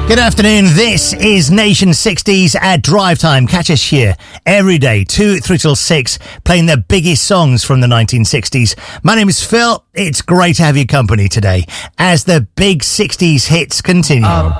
Good afternoon, this is Nation 60s at Drive Time. Catch us here every day, 2 through till 6, playing the biggest songs from the 1960s. My name is Phil. It's great to have your company today as the big 60s hits continue.